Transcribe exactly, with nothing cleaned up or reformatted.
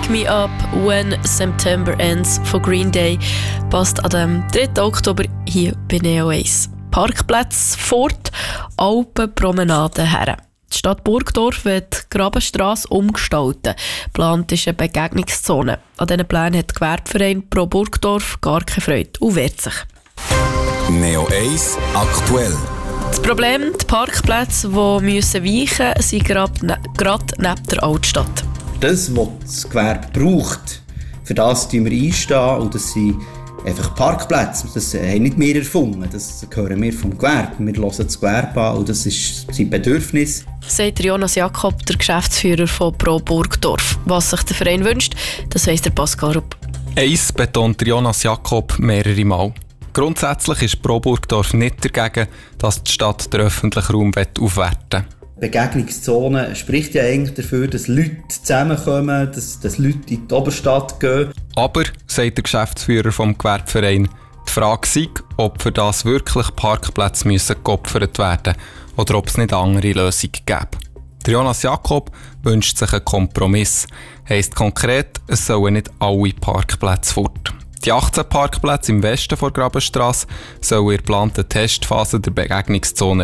Me Up When September Ends von Green Day passt an dem dritten Oktober hier bei Neo eins. Parkplätze fort, Alpenpromenade her. Die Stadt Burgdorf wird die Grabenstrasse umgestalten. Geplant ist eine Begegnungszone. An diesen Plänen hat der Gewerbeverein Pro Burgdorf gar keine Freude und wehrt sich. Neo eins aktuell. Das Problem, die Parkplätze, die müssen weichen müssen, sind gerade ne- neben der Altstadt. Das, was das Gewerbe braucht, für das einstehen wir einstehen und das sind einfach Parkplätze. Das haben nicht wir erfunden, das hören wir vom Gewerbe. Wir hören das Gewerbe an und das ist sein Bedürfnis. Sagt Jonas Jakob, der Geschäftsführer von Pro Burgdorf. Was sich der Verein wünscht, das weiss der Pascal Rupp. Eins betont Jonas Jakob mehrere Mal. Grundsätzlich ist Pro Burgdorf nicht dagegen, dass die Stadt den öffentlichen Raum aufwerten will. Begegnungszone spricht ja eigentlich dafür, dass Leute zusammenkommen, dass, dass Leute in die Oberstadt gehen. Aber, sagt der Geschäftsführer vom Gewerbeverein, die Frage sei, ob für das wirklich Parkplätze müssen geopfert werden oder ob es nicht andere Lösungen gäbe. Der Jonas Jakob wünscht sich einen Kompromiss. Heisst konkret, es sollen nicht alle Parkplätze fort. Die achtzehn Parkplätze im Westen der Grabenstrasse sollen in der geplanten Testphase der Begegnungszone